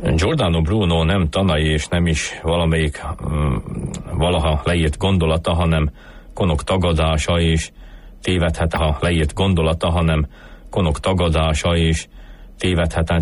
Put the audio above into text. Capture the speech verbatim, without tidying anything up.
Giordano Bruno nem tanai és nem is valamelyik um, valaha leírt gondolata, hanem konok tagadása és tévedhet, ha leírt gondolata, hanem konok tagadása és tévedhet